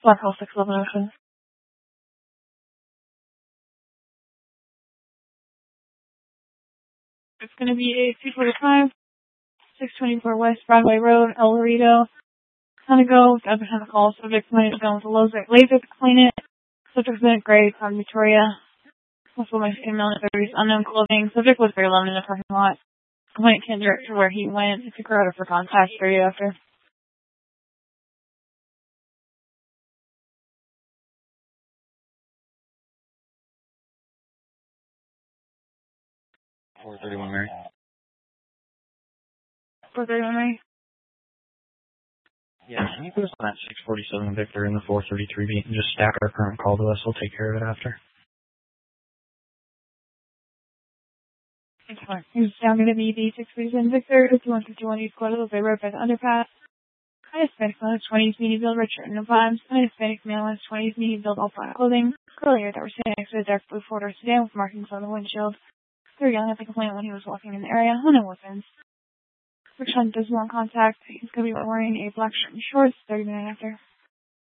Blackhawk 611 Ocean. It's going to be a 245, 624 West Broadway Road, El Dorado. Time to go. Got behind the call. Subject might have been with a laser to clean it. Subject was in gray, from Victoria. Also, my female in 30s, unknown clothing. Subject was very alone in the parking lot. Complainant can't direct to where he went. If you go out for contact, period after. Mary. 431 Mary. Yeah, can you put us on that 647 Victor in the 433 beat and just stack our current call to us? We'll take care of it after. It's now going to be the 647 Victor, 2151 East Guadalupe Road by the underpass. Hispanic male has 20s medium build, red shirt, no vibes. Hispanic male has 20s medium build, all black clothing. Earlier that were sitting next to a dark blue four-door sedan with markings on the windshield. They were yelling at the complainant when he was walking in the area. No weapons. Rickshaw does want contact. He's going to be wearing a black shirt and shorts 30 minutes after.